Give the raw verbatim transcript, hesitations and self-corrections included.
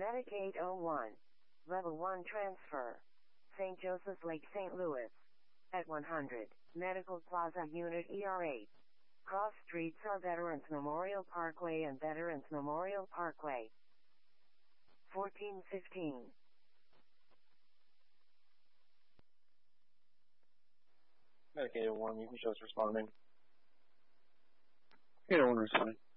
Medic eight oh one. Level one transfer. Saint Joseph's Lake, Saint Louis. At one hundred. Medical Plaza Unit E R eight. Cross streets are Veterans Memorial Parkway and Veterans Memorial Parkway. fourteen fifteen. Medic eight oh one, you can show us responding. eight oh one responding.